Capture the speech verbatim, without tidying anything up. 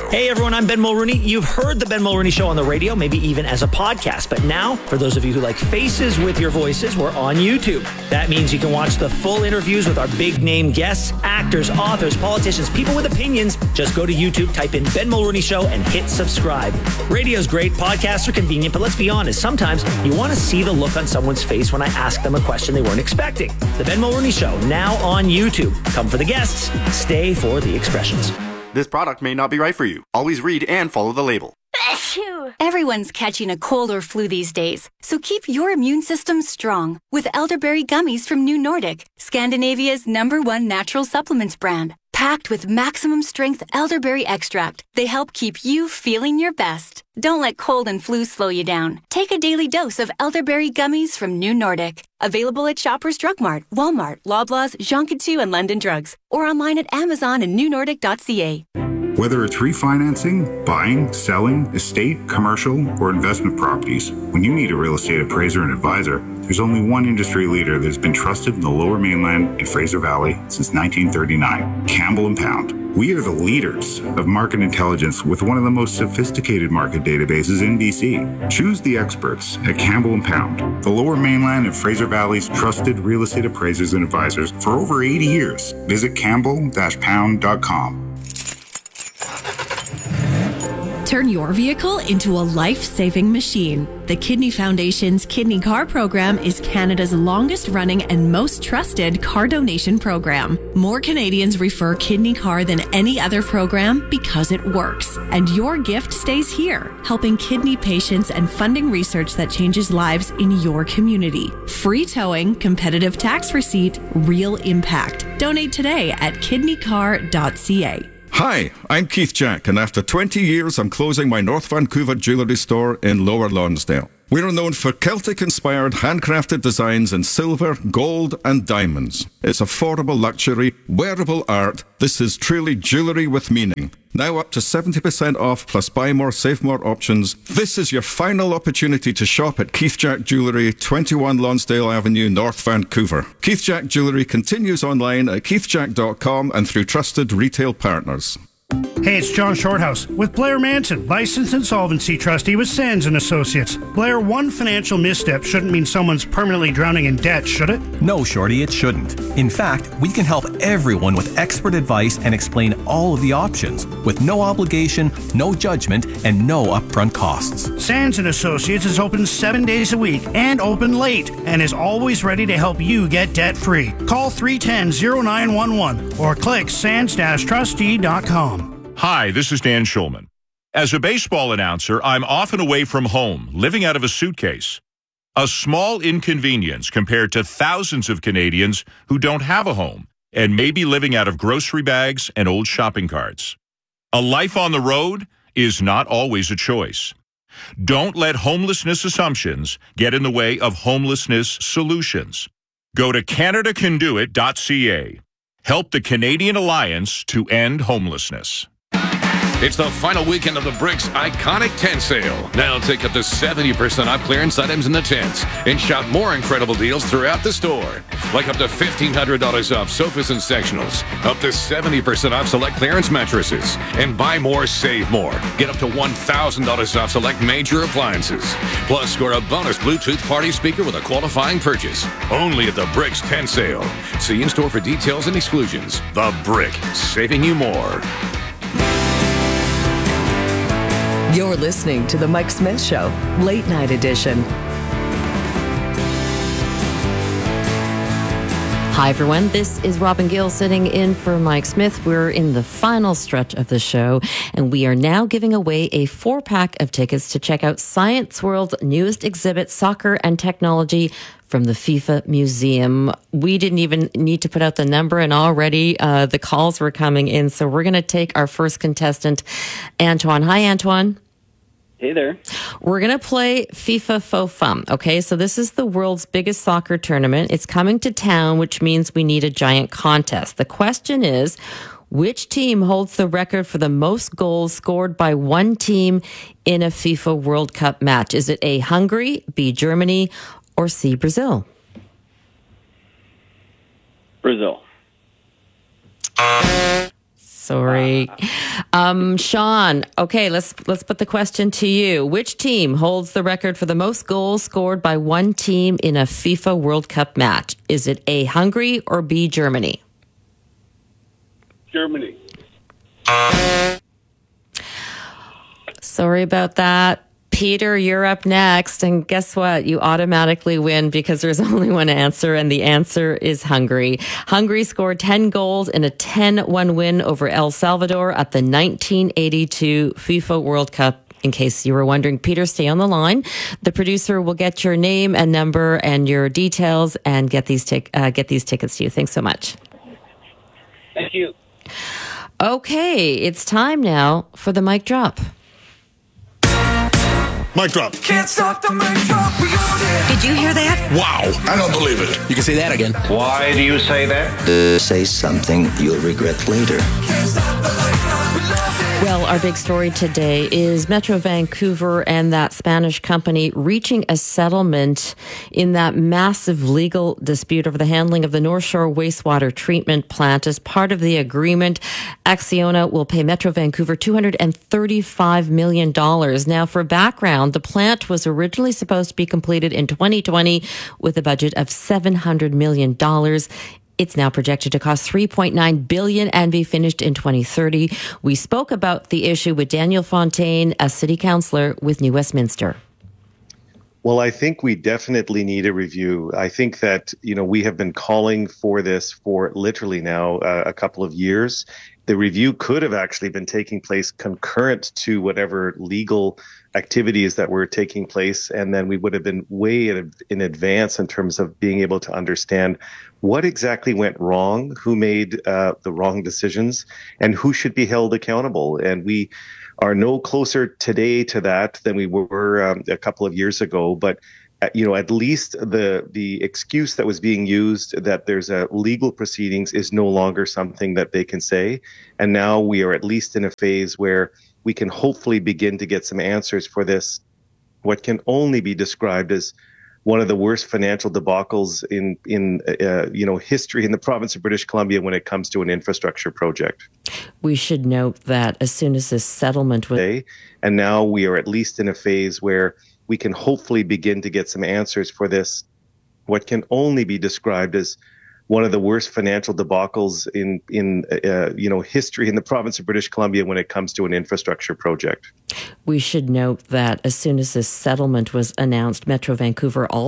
Hey everyone, I'm Ben Mulrooney. You've heard the Ben Mulrooney Show on the radio, maybe even as a podcast. But now, for those of you who like faces with your voices, we're on YouTube. That means you can watch the full interviews with our big name guests, actors, authors, politicians, people with opinions. Just go to YouTube, type in Ben Mulrooney Show, and hit subscribe. Radio's great, podcasts are convenient, but let's be honest, sometimes you want to see the look on someone's face when I ask them a question they weren't expecting. The Ben Mulrooney Show, now on YouTube. Come for the guests, stay for the expressions. This product may not be right for you. Always read and follow the label. Everyone's catching a cold or flu these days, so keep your immune system strong with elderberry gummies from New Nordic, Scandinavia's number one natural supplements brand. Packed with maximum strength elderberry extract, they help keep you feeling your best. Don't let cold and flu slow you down. Take a daily dose of elderberry gummies from New Nordic. Available at Shoppers Drug Mart, Walmart, Loblaws, Jean Coutu, and London Drugs, or online at Amazon and new nordic dot c a. Whether it's refinancing, buying, selling, estate, commercial, or investment properties, when you need a real estate appraiser and advisor, there's only one industry leader that's been trusted in the Lower Mainland and Fraser Valley since nineteen thirty-nine, Campbell and Pound. We are the leaders of market intelligence with one of the most sophisticated market databases in B C. Choose the experts at Campbell and Pound, the Lower Mainland and Fraser Valley's trusted real estate appraisers and advisors for over eighty years. Visit campbell dash pound dot com. Turn your vehicle into a life-saving machine. The Kidney Foundation's Kidney Car program is Canada's longest-running and most trusted car donation program. More Canadians refer Kidney Car than any other program because it works. And your gift stays here, helping kidney patients and funding research that changes lives in your community. Free towing, competitive tax receipt, real impact. Donate today at kidney car dot c a. Hi, I'm Keith Jack, and after twenty years, I'm closing my North Vancouver jewellery store in Lower Lonsdale. We are known for Celtic-inspired handcrafted designs in silver, gold, and diamonds. It's affordable luxury, wearable art. This is truly jewellery with meaning. Now up to seventy percent off plus buy more, save more options. This is your final opportunity to shop at Keith Jack Jewellery, twenty-one Lonsdale Avenue, North Vancouver. Keith Jack Jewellery continues online at keith jack dot com and through trusted retail partners. Hey, it's John Shorthouse with Blair Manson, licensed insolvency trustee with Sands and Associates. Blair, one financial misstep shouldn't mean someone's permanently drowning in debt, should it? No, Shorty, it shouldn't. In fact, we can help everyone with expert advice and explain all of the options with no obligation, no judgment, and no upfront costs. Sands and Associates is open seven days a week and open late and is always ready to help you get debt-free. Call three one zero, zero nine one one or click sands dash trustee dot com. Hi, this is Dan Schulman. As a baseball announcer, I'm often away from home, living out of a suitcase. A small inconvenience compared to thousands of Canadians who don't have a home and may be living out of grocery bags and old shopping carts. A life on the road is not always a choice. Don't let homelessness assumptions get in the way of homelessness solutions. Go to canada can do it dot c a. Help the Canadian Alliance to end homelessness. It's the final weekend of the Bricks Iconic Tent Sale. Now take up to seventy percent off clearance items in the tents and shop more incredible deals throughout the store. Like up to fifteen hundred dollars off sofas and sectionals, up to seventy percent off select clearance mattresses, and buy more, save more. Get up to one thousand dollars off select major appliances. Plus, score a bonus Bluetooth party speaker with a qualifying purchase. Only at the Bricks Tent Sale. See in-store for details and exclusions. The Brick, saving you more. You're listening to The Mike Smith Show, Late Night Edition. Hi, everyone. This is Robin Gill sitting in for Mike Smith. We're in the final stretch of the show, and we are now giving away a four-pack of tickets to check out Science World's newest exhibit, Soccer and Technology, from the FIFA Museum. We didn't even need to put out the number, and already uh, the calls were coming in. So we're going to take our first contestant, Antoine. Hi, Antoine. Hey there. We're going to play FIFA Faux Fun. Okay, so this is the world's biggest soccer tournament. It's coming to town, which means we need a giant contest. The question is, which team holds the record for the most goals scored by one team in a FIFA World Cup match? Is it A, Hungary, B, Germany, or C, Brazil? Brazil. Sorry. Um, Sean, okay, let's let's put the question to you. Which team holds the record for the most goals scored by one team in a FIFA World Cup match? Is it A, Hungary, or B, Germany? Germany. Sorry about that. Peter, you're up next. And guess what? You automatically win because there's only one answer, and the answer is Hungary. Hungary scored ten goals in a ten one win over El Salvador at the nineteen eighty-two FIFA World Cup. In case you were wondering, Peter, stay on the line. The producer will get your name and number and your details and get these tic- uh, get these tickets to you. Thanks so much. Thank you. Okay, it's time now for the mic drop. Mic drop. Can't stop the mic drop. We got it. Did you hear that? Wow. I don't believe it. You can say that again. Why do you say that? Uh, say something you'll regret later. Can't stop the mic drop. We love it. Well, our big story today is Metro Vancouver and that Spanish company reaching a settlement in that massive legal dispute over the handling of the North Shore wastewater treatment plant. As part of the agreement, Acciona will pay Metro Vancouver two hundred thirty-five million dollars. Now, for background, the plant was originally supposed to be completed in twenty twenty with a budget of seven hundred million dollars. It's now projected to cost three point nine billion dollars and be finished in twenty thirty. We spoke about the issue with Daniel Fontaine, a city councillor with New Westminster. Well, I think we definitely need a review. I think that, you know, we have been calling for this for literally now uh, a couple of years. The review could have actually been taking place concurrent to whatever legal activities that were taking place, and then we would have been way in, in advance in terms of being able to understand what exactly went wrong, who made uh, the wrong decisions, and who should be held accountable. And we are no closer today to that than we were um, a couple of years ago. But uh, you know, at least the the excuse that was being used that there's a legal proceedings is no longer something that they can say. And now we are at least in a phase where we can hopefully begin to get some answers for this, what can only be described as one of the worst financial debacles in in uh, you know history in the province of British Columbia when it comes to an infrastructure project. We should note that as soon as this settlement was, and now we are at least in a phase where we can hopefully begin to get some answers for this, what can only be described as one of the worst financial debacles in in uh, you know history in the province of British Columbia when it comes to an infrastructure project. We should note that as soon as this settlement was announced, Metro Vancouver all